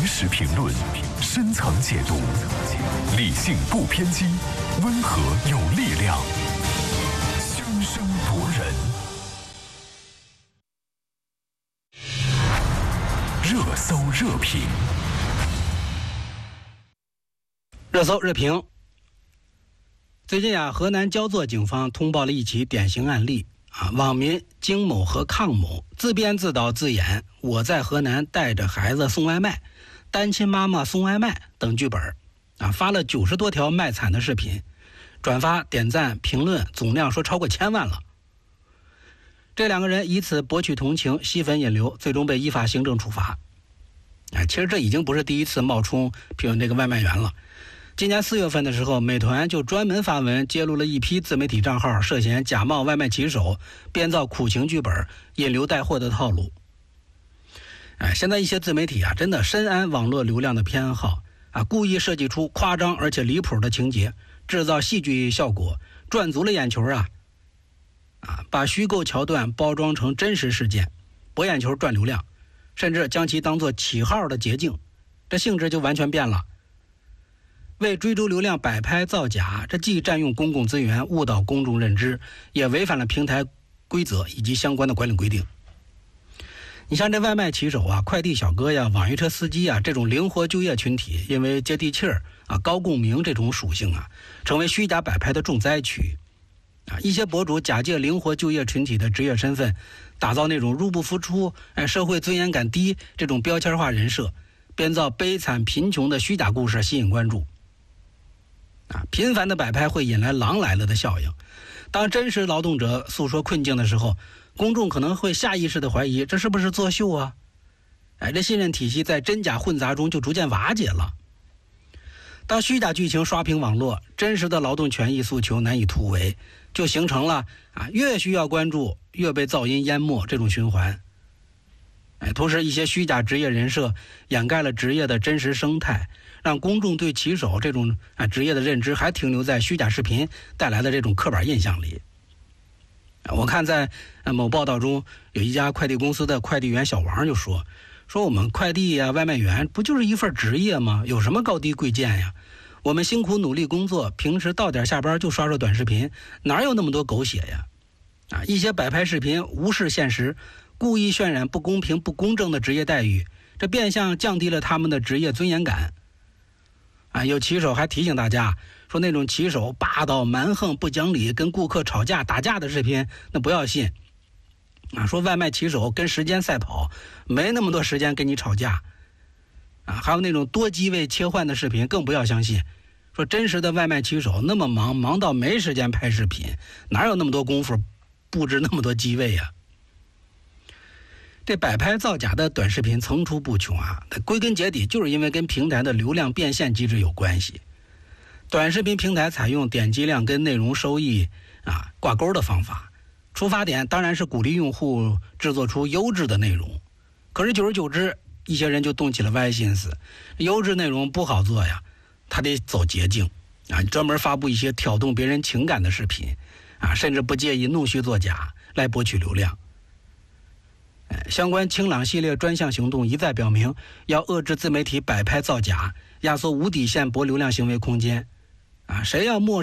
实评论，深层解读，理性不偏激，温和有力量，声声夺人。热搜热评， 热搜热评。最近河南焦作警方通报了一起典型案例网民金某和康某自编自导自演我在河南带着孩子送外卖、单亲妈妈送外卖等剧本发了90多条卖惨的视频，转发、点赞、评论总量说超过1000万了。这两个人以此博取同情、吸粉引流，最终被依法行政处罚。其实这已经不是第一次冒充这个外卖员了。今年4月份的时候，美团就专门发文揭露了一批自媒体账号涉嫌假冒外卖骑手，编造苦情剧本，引流带货的套路。现在一些自媒体真的深谙网络流量的偏好故意设计出夸张而且离谱的情节，制造戏剧效果，赚足了眼球把虚构桥段包装成真实事件，博眼球赚流量，甚至将其当作起号的捷径，这性质就完全变了。为追逐流量摆拍造假，这既占用公共资源，误导公众认知，也违反了平台规则以及相关的管理规定。你像这外卖骑手快递小哥呀、网约车司机这种灵活就业群体，因为接地气儿高共鸣这种属性成为虚假摆拍的重灾区一些博主假借灵活就业群体的职业身份，打造那种入不敷出、社会尊严感低这种标签化人设，编造悲惨贫穷的虚假故事，吸引关注频繁的摆拍会引来狼来了的效应。当真实劳动者诉说困境的时候，公众可能会下意识的怀疑这是不是作秀这信任体系在真假混杂中就逐渐瓦解了。当虚假剧情刷屏网络，真实的劳动权益诉求难以突围，就形成了越需要关注越被噪音淹没这种循环。同时一些虚假职业人设掩盖了职业的真实生态，让公众对骑手这种职业的认知还停留在虚假视频带来的这种刻板印象里。我看在某报道中，有一家快递公司的快递员小王就说我们快递外卖员不就是一份职业吗？有什么高低贵贱呀？我们辛苦努力工作，平时到点下班就刷刷短视频，哪有那么多狗血呀？一些摆拍视频无视现实，故意渲染不公平不公正的职业待遇，这变相降低了他们的职业尊严感有骑手还提醒大家说，那种骑手霸道蛮横不讲理，跟顾客吵架打架的视频那不要信说外卖骑手跟时间赛跑，没那么多时间跟你吵架还有那种多机位切换的视频更不要相信，说真实的外卖骑手那么忙到没时间拍视频，哪有那么多功夫布置那么多机位这摆拍造假的短视频层出不穷归根结底就是因为跟平台的流量变现机制有关系。短视频平台采用点击量跟内容收益挂钩的方法，出发点当然是鼓励用户制作出优质的内容，可是久而久之，一些人就动起了歪心思，优质内容不好做他得走捷径专门发布一些挑动别人情感的视频甚至不介意弄虚作假来博取流量。相关清朗系列专项行动一再表明，要遏制自媒体摆拍造假，压缩无底线博流量行为空间谁要漠视